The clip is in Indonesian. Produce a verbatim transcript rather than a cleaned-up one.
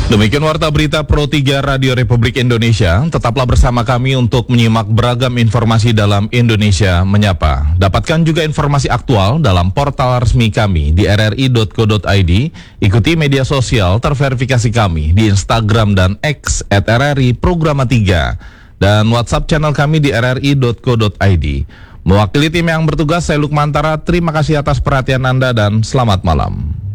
Demikian Warta Berita Pro tiga Radio Republik Indonesia. Tetaplah bersama kami untuk menyimak beragam informasi dalam Indonesia Menyapa. Dapatkan juga informasi aktual dalam portal resmi kami di r r i dot co dot i d. Ikuti media sosial terverifikasi kami di Instagram dan X at r r i programa tiga. Dan WhatsApp channel kami di r r i dot co dot i d. Mewakili tim yang bertugas, saya Lukmantara. Terima kasih atas perhatian Anda dan selamat malam.